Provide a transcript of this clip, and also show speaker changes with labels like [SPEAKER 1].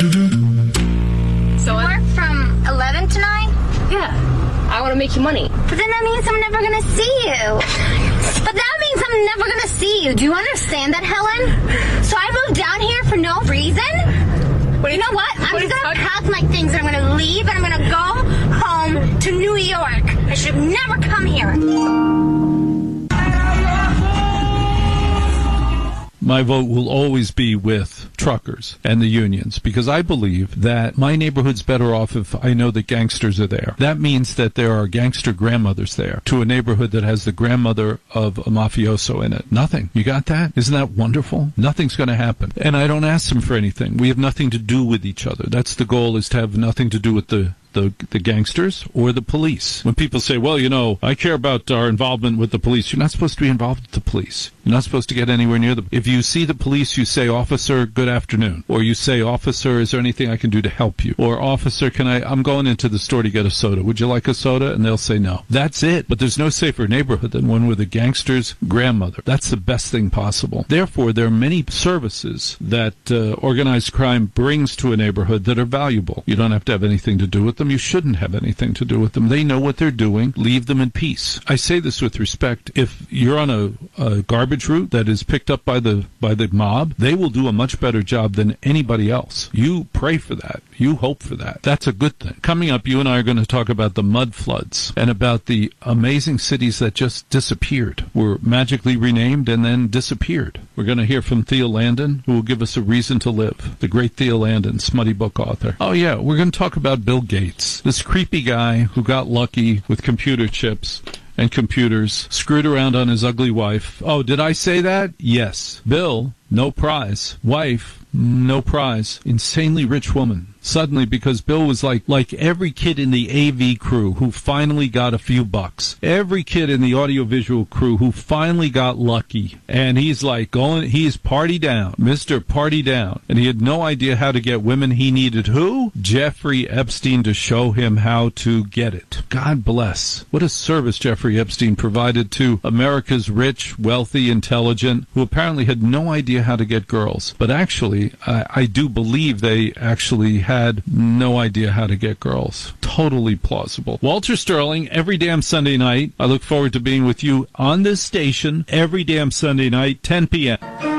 [SPEAKER 1] So
[SPEAKER 2] you work from 11 to 9?
[SPEAKER 1] Yeah, I want to make you money.
[SPEAKER 2] But then that means I'm never going to see you. But that means I'm never going to see you. Do you understand that, Helen? So I moved down here for no reason? You know what? I'm just going to pack my things and I'm going to leave and I'm going to go home to New York. I should have never come here.
[SPEAKER 3] My vote will always be with truckers and the unions, because I believe that my neighborhood's better off if I know that gangsters are there. That means that there are gangster grandmothers there to a neighborhood that has the grandmother of a mafioso in it. Nothing. You got that? Isn't that wonderful? Nothing's going to happen. And I don't ask them for anything. We have nothing to do with each other. That's the goal, is to have nothing to do with the gangsters or the police. When people say, well, you know, I care about our involvement with the police, you're not supposed to be involved with the police. You're not supposed to get anywhere near them. If you see the police, you say, officer, good afternoon. Or you say, officer, is there anything I can do to help you? Or, officer, I'm going into the store to get a soda. Would you like a soda? And they'll say no. That's it. But there's no safer neighborhood than one with a gangster's grandmother. That's the best thing possible. Therefore, there are many services that organized crime brings to a neighborhood that are valuable. You don't have to have anything to do with them. You shouldn't have anything to do with them. They know what they're doing. Leave them in peace. I say this with respect. If you're on a garbage route that is picked up by the mob, they will do a much better job than anybody else. You pray for that. You hope for that. That's a good thing. Coming up, you and I are going to talk about the mud floods and about the amazing cities that just disappeared, were magically renamed and then disappeared. We're going to hear from Thea Landon, who will give us a reason to live. The great Thea Landon, smutty book author. Oh, yeah, we're going to talk about Bill Gates, this creepy guy who got lucky with computer chips and computers, screwed around on his ugly wife. Oh, did I say that? Yes. Bill, no prize. Wife, no prize. Insanely rich woman. Suddenly, because Bill was like every kid in the AV crew who finally got a few bucks. Every kid in the audiovisual crew who finally got lucky. And he's he's party down. Mr. Party Down. And he had no idea how to get women. He needed who? Jeffrey Epstein to show him how to get it. God bless. What a service Jeffrey Epstein provided to America's rich, wealthy, intelligent, who apparently had no idea how to get girls. But actually, I do believe they actually had no idea how to get girls. Totally plausible. Walter Sterling, every damn Sunday night. I look forward to being with you on this station every damn Sunday night, 10 p.m.